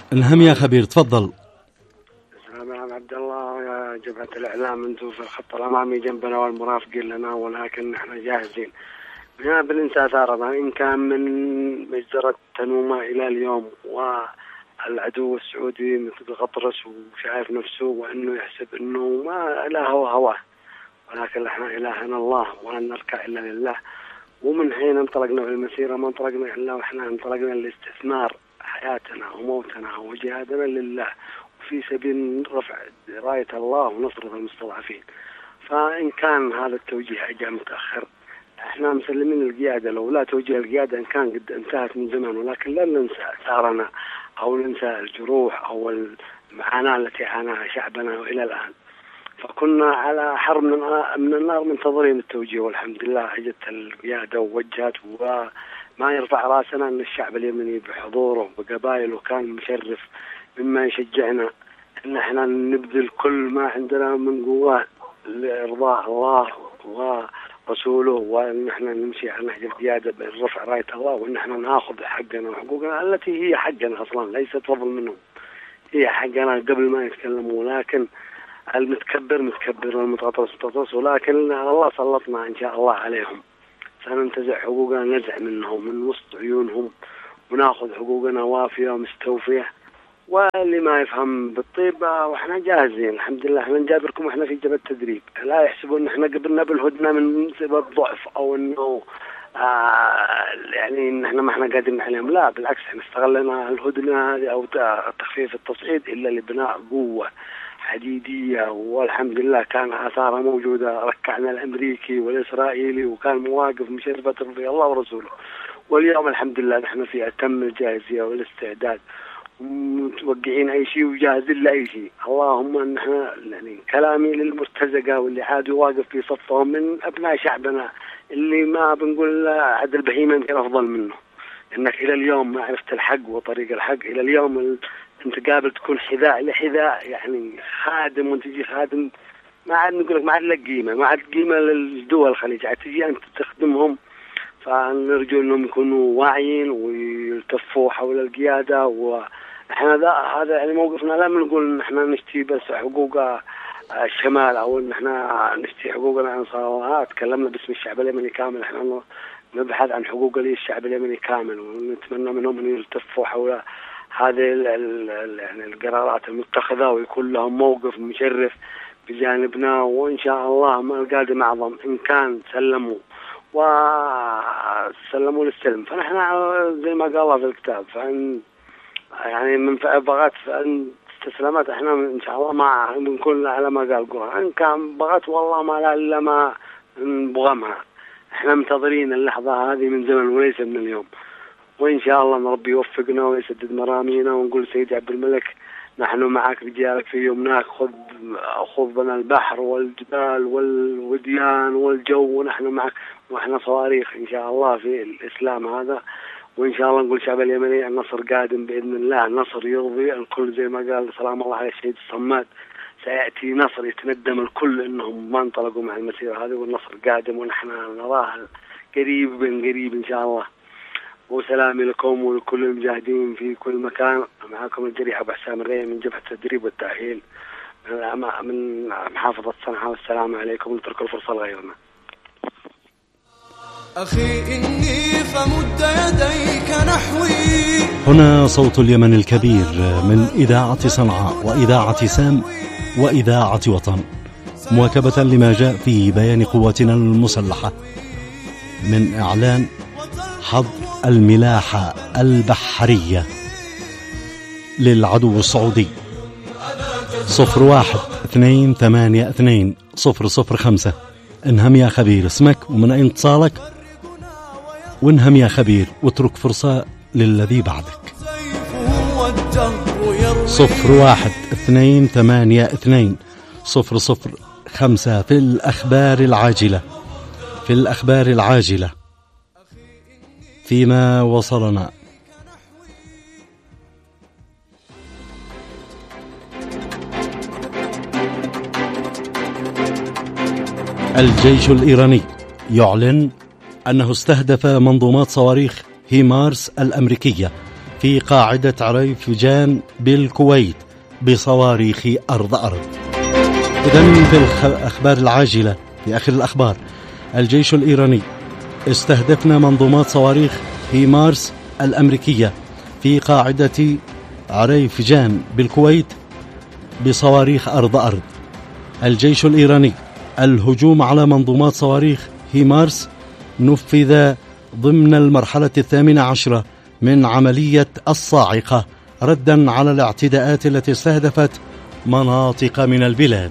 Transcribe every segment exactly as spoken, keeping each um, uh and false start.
انهم يا خبير تفضل. السلام عبد الله يا جبهة الإعلام، أنتم في الخط الأمامي جنبنا والمرافقين لنا، ولكن نحن جاهزين. ما بننسى أثارنا إن كان من مجزرة تنومة إلى اليوم، والعدو السعودي مثل غطرس وشايف نفسه وأنه يحسب أنه ما إله هو هواه، ولكن نحن إلهنا الله وأن نركع إلا لله. ومن حين انطلقنا في المسيرة ما انطلقنا إلا وإحنا انطلقنا لاستثمار حياتنا وموتنا وجهادنا لله في سبيل رفع راية الله ونصرة المستضعفين. فإن كان هذا التوجيه أجا متأخر، احنا مسلمين القيادة. لو لا توجيه القيادة إن كان قد انتهت من زمان، ولكن لا ننسى أثارنا أو ننسى الجروح أو المعاناة التي عاناها شعبنا إلى الآن. فكنا على حرب من النار منتظرين التوجيه، والحمد لله أجت القيادة ووجهت. وما يرفع راسنا أن الشعب اليمني بحضوره بقبائله كان مشرف، مما يشجعنا ان احنا نبذل كل ما عندنا من قوة لإرضاء الله ورسوله، وان احنا نمشي على نهج القيادة برفع راية الله، وان احنا ناخذ حقنا وحقوقنا التي هي حقنا اصلا، ليست فضل منهم، هي حقنا قبل ما يتكلموا. لكن المتكبر متكبر والمتغطرس متغطرس، ولكن الله سلطنا ان شاء الله عليهم. سننتزع حقوقنا، نزع منهم من وسط عيونهم، وناخذ حقوقنا وافية ومستوفية. واللي ما يفهم بالطيب واحنا جاهزين الحمد لله. احنا نجابركم واحنا في جبهة التدريب، لا يحسبون ان احنا قبلنا بالهدنة من سبب ضعف او انه آه يعني ان احنا ما احنا قادرين عليهم، لا بالعكس، احنا استغلنا الهدنة هذه او تخفيف التصعيد الا لبناء قوة حديدية، والحمد لله كان آثارها موجودة. ركعنا الامريكي والاسرائيلي وكان مواقف مشرفة ترضي الله ورسوله. واليوم الحمد لله نحن في اتم الجاهزية والاستعداد، متوقعين أي شيء وجاهزين لأي شيء. اللهم نحن يعني كلامي للمرتزقة واللي عاد واقف في صفهم من أبناء شعبنا، اللي ما بنقول عاد البهيمة يمكن أفضل منه، إنك إلى اليوم ما عرفت الحق وطريق الحق. إلى اليوم ال... أنت قابل تكون حذاء لحذاء، يعني خادم وأنت تجي خادم، ما عاد نقول لك ما عاد لك قيمة، ما عاد قيمة للدول الخليج، عاد تجي أنت تخدمهم. فنرجو أنهم يكونوا واعيين ويلتفوا حول القيادة. و احنا ذا هذا يعني موقفنا، لا نقول ان احنا نشتي بس حقوق الشمال او ان احنا نشتي حقوقنا عن صراحات. تكلمنا باسم الشعب اليمني كامل، احنا نبحث عن حقوق الشعب اليمني كامل، ونتمنى منهم ان يلتفوا حول هذه يعني القرارات المتخذة، ويكون لهم موقف مشرف بجانبنا. وان شاء الله ما القادم اعظم ان كان سلموا وسلموا للسلم. فنحن زي ما قال الله في الكتاب، فان يعني من بغت فان استسلمت، احنا ان شاء الله ما بنكون على ما قال القرآن. ان كان بغت والله ما لا الا ما نبغمها. احنا منتظرين اللحظة هذه من زمن وليس من اليوم، وان شاء الله ربي يوفقنا ويسدد مرامينا. ونقول سيدي عبد الملك نحن معك رجالك في يمناك، خذ خذ بنا البحر والجبال والوديان والجو، ونحن معك، واحنا صواريخ ان شاء الله في الاسلام هذا. وإن شاء الله نقول شعب اليمني النصر قادم بإذن الله، النصر يرضي الكل زي ما قال سلام الله على الشهيد الصماد. سيأتي نصر يتندم الكل إنهم ما انطلقوا مع المسيرة هذه، والنصر قادم ونحن نراه قريب من قريب إن شاء الله. وسلامي لكم ولكل المجاهدين في كل مكان. معكم الجريح أبو حسام الريم من جبهة التدريب والتأهيل من من محافظة صنعاء، والسلام عليكم. ونترك الفرصة لغيرنا. أخي إني فمد يديك نحوي. هنا صوت اليمن الكبير من إذاعة صنعاء وإذاعة سام وإذاعة وطن، مواكبة لما جاء في بيان قواتنا المسلحة من إعلان حظر الملاحة البحرية للعدو السعودي. صفر واحد اثنين ثمانية اثنين صفر صفر خمسة. انهم يا خبير اسمك ومن أين اتصالك، وانهم يا خبير واترك فرصة للذي بعدك. صفر واحد اثنين ثمانية اثنين صفر صفر خمسة. في الأخبار العاجلة في الأخبار العاجلة فيما وصلنا، الجيش الإيراني يعلن أنه استهدف منظومات صواريخ هيمارس الأمريكية في قاعدة عريفجان بالكويت بصواريخ أرض أرض. إذن في الأخبار العاجلة في آخر الأخبار، الجيش الإيراني استهدفنا منظومات صواريخ هيمارس الأمريكية في قاعدة عريفجان بالكويت بصواريخ أرض أرض. الجيش الإيراني: الهجوم على منظومات صواريخ هيمارس نفذ ضمن المرحلة الثامنة عشرة من عملية الصاعقة ردا على الاعتداءات التي استهدفت مناطق من البلاد.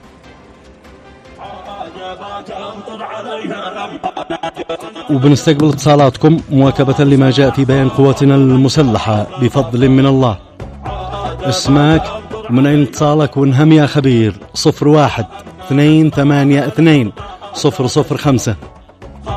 وبنستقبل اتصالاتكم مواكبة لما جاء في بيان قواتنا المسلحة بفضل من الله. اسمك ومن أين اتصالك ونهم يا خبير؟ صفر واحد اثنين ثمانية اثنين صفر صفر خمسة.